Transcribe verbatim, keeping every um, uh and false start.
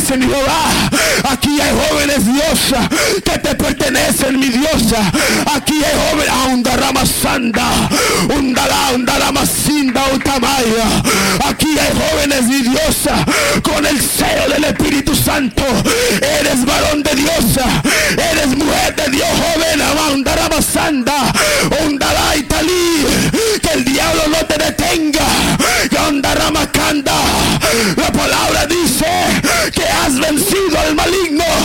pertenecen, mi Jehová. Aquí hay jóvenes, Diosa, que te pertenecen, mi Diosa. Aquí hay jóvenes, Aundarama Sanda, Undala, Undalama Sinda, Utamaya. Aquí hay jóvenes, mi Diosa, con el sello del Espíritu Santo. Eres varón de Diosa, eres mujer de Dios, joven, Aundarama Sanda, Undala y Talí. Que el diablo no te detenga. Aundarama Kanda. La palabra dice que has vencido al maligno